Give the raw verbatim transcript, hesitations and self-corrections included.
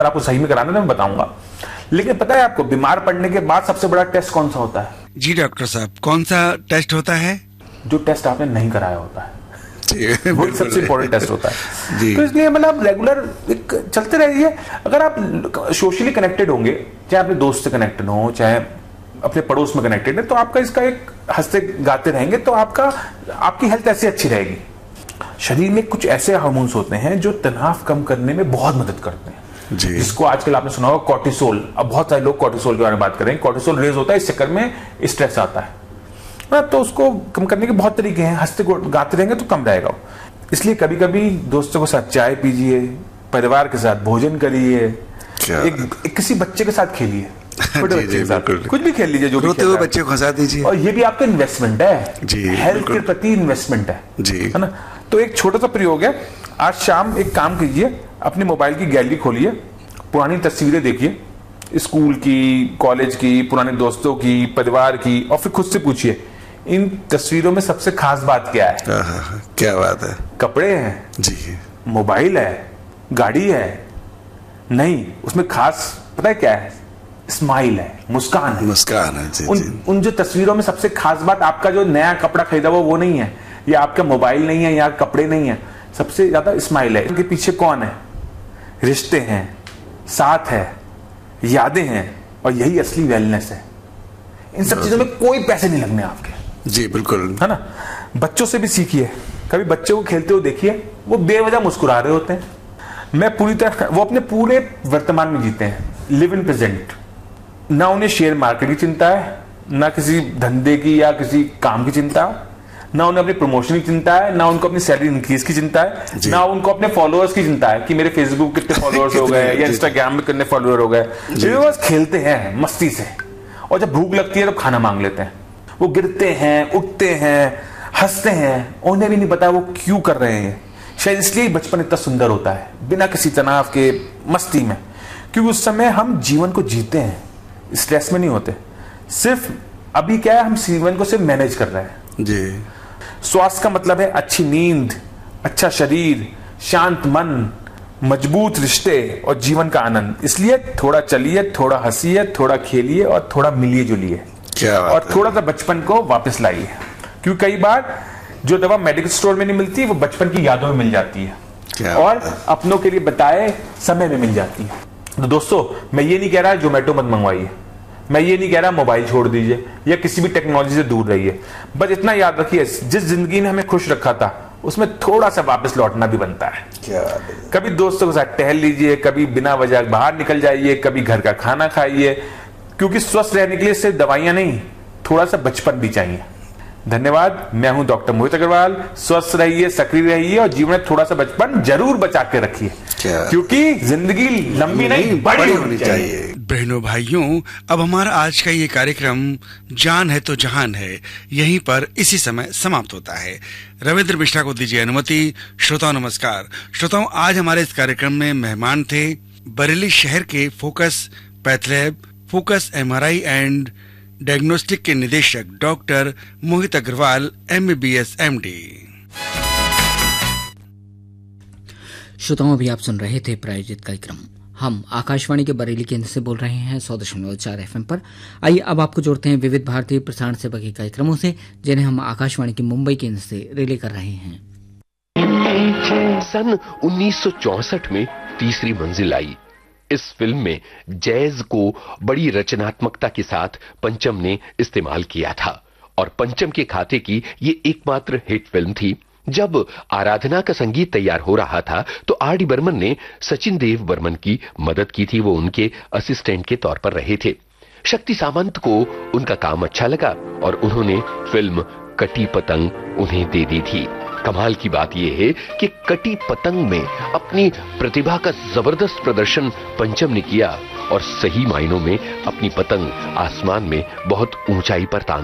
आपको सही में कराना है मैं बताऊंगा। लेकिन पता है आपको बीमार पड़ने के बाद सबसे बड़ा टेस्ट कौन सा होता है? जी डॉक्टर साहब, कौन सा टेस्ट होता है? जो टेस्ट आपने नहीं कराया होता है वो सबसे इंपॉर्टेंट टेस्ट होता है जी। तो इसलिए मतलब रेगुलर चलते रहिए। अगर आप सोशली कनेक्टेड होंगे, चाहे अपने दोस्त से कनेक्टेड हो, चाहे अपने पड़ोस में कनेक्टेड है, तो आपका इसका एक हंसते गाते रहेंगे तो आपका आपकी हेल्थ ऐसी अच्छी रहेगी। शरीर में कुछ ऐसे हार्मोन्स होते हैं जो तनाव कम करने में बहुत मदद करते हैं जी। जिसको आजकल आपने सुना होगा कॉर्टिसोल। अब बहुत सारे लोग कॉर्टिसोल के बारे में बात करें। कॉर्टिसोल रेज होता है, इस चक्कर में स्ट्रेस आता है ना, तो उसको कम करने के बहुत तरीके हैं। हंसते गाते रहेंगे तो कम रहेगा। इसलिए कभी कभी दोस्तों के साथ चाय पीजिए, परिवार के साथ भोजन करिए, एक, एक किसी बच्चे के साथ खेलिए, छोटे बच्चे के साथ कुछ भी खेल लीजिए, जो रोते हुए बच्चे को हंसा दीजिए। और ये भी आपका इन्वेस्टमेंट है जी, हेल्थ के प्रति इन्वेस्टमेंट है जी, है ना। तो एक छोटा सा प्रयोग है, आज शाम एक काम कीजिए, अपने मोबाइल की गैलरी खोलिए, पुरानी तस्वीरें देखिए, स्कूल की, कॉलेज की, पुराने दोस्तों की, परिवार की, और फिर खुद से पूछिए इन तस्वीरों में सबसे खास बात क्या है? क्या बात है? कपड़े हैं जी, मोबाइल है, गाड़ी है? नहीं, उसमें खास पता है क्या है? स्माइल है, मुस्कान है। मुस्कान है जी, उन, जी। उन जो तस्वीरों में सबसे खास बात आपका जो नया कपड़ा खरीदा वो वो नहीं है, या आपका मोबाइल नहीं है, या कपड़े नहीं है, सबसे ज्यादा स्माइल है। इनके पीछे कौन है? रिश्ते हैं, साथ है, यादें हैं, और यही असली वेलनेस है। इन सब चीजों में कोई पैसे नहीं लगने आपके। जी बिल्कुल, है ना। बच्चों से भी सीखिए, कभी बच्चों को खेलते हुए देखिए, वो बेवजह मुस्कुरा रहे होते हैं। मैं पूरी तरह वो अपने पूरे वर्तमान में जीते हैं, लिव इन प्रेजेंट। ना उन्हें शेयर मार्केट की चिंता है, ना किसी धंधे की या किसी काम की चिंता, ना उन्हें अपनी प्रमोशन की चिंता है, ना उनको अपनी सैलरी इंक्रीज की चिंता है, ना उनको अपने फॉलोअर्स की चिंता है कि मेरे फेसबुक कितने फॉलोअर्स हो गए या इंस्टाग्राम में कितने फॉलोअर हो गए। वे बस खेलते हैं मस्ती से, और जब भूख लगती है तो खाना मांग लेते हैं। वो गिरते हैं, उठते हैं, हंसते हैं, उन्हें भी नहीं पता वो क्यों कर रहे हैं। शायद इसलिए बचपन इतना सुंदर होता है, बिना किसी तनाव के, मस्ती में, क्योंकि उस समय हम जीवन को जीते हैं, स्ट्रेस में नहीं होते। सिर्फ अभी क्या है, हम जीवन को सिर्फ मैनेज कर रहे हैं जी। स्वास्थ्य का मतलब है अच्छी नींद, अच्छा शरीर, शांत मन, मजबूत रिश्ते और जीवन का आनंद। इसलिए थोड़ा चलिए, थोड़ा हंसिए, थोड़ा खेलिए और थोड़ा मिलिए जुलिए, और थोड़ा सा बचपन को वापस लाइए। क्योंकि कई बार जो दवा मेडिकल स्टोर में नहीं मिलती वो बचपन की यादों में मिल जाती है, और अपनों के लिए बताए समय में मिल जाती है। तो दोस्तों, मैं ये नहीं कह रहा जोमेटो मत मंगवाइए, मैं ये नहीं कह रहा मोबाइल छोड़ दीजिए या किसी भी टेक्नोलॉजी से दूर रहिए, बस इतना याद रखिए, जिस जिंदगी ने हमें खुश रखा था उसमें थोड़ा सा वापस लौटना भी बनता है। क्या कभी दोस्तों के साथ टहल लीजिए, कभी बिना वजह बाहर निकल जाइए, कभी घर का खाना खाइए, क्योंकि स्वस्थ रहने के लिए सिर्फ दवाइयां नहीं, थोड़ा सा बचपन भी चाहिए। धन्यवाद। मैं हूं डॉक्टर मोहित अग्रवाल। स्वस्थ रहिए, सक्रिय रहिए, और जीवन में थोड़ा सा बचपन जरूर बचा के रखिए, क्योंकि जिंदगी लंबी नहीं बड़ी होनी चाहिए। बहनों भाइयों, अब हमारा आज का ये कार्यक्रम जान है तो जहान है यहीं पर इसी समय समाप्त होता है। रविंद्र मिश्रा को दीजिए अनुमति। श्रोताओं नमस्कार। श्रोताओं, आज हमारे इस कार्यक्रम में मेहमान थे बरेली शहर के focus path lab, focus MRI and diagnostic के निदेशक doctor Mohit Agarwal, MBBS MD. श्रोताओं, अभी आप सुन रहे थे प्रायोजित कार्यक्रम। हम आकाशवाणी के बरेली केंद्र से बोल रहे हैं सौ दशमलव चार एफएम पर। आइए अब आपको जोड़ते हैं विविध भारतीय प्रसारण सेवा के कार्यक्रमों से, जिन्हें हम आकाशवाणी के मुंबई केंद्र से रिले कर रहे हैं। सन उन्नीस सौ चौसठ में तीसरी मंजिल आई। इस फिल्म में जैज को बड़ी रचनात्मकता के साथ पंचम ने इस्तेमाल किया था, और पंचम के खाते की ये एकमात्र हिट फिल्म थी। जब आराधना का संगीत तैयार हो रहा था तो आर डी बर्मन ने सचिन देव बर्मन की मदद की थी। वो उनके असिस्टेंट के तौर पर रहे थे। शक्ति सामंत को उनका काम अच्छा लगा और उन्होंने फिल्म कटी पतंग उन्हें दे दी थी। कमाल की बात यह है कि कटी पतंग में अपनी प्रतिभा का जबरदस्त प्रदर्शन पंचम ने किया और सही मायनों में अपनी पतंग आसमान में बहुत ऊंचाई पर तान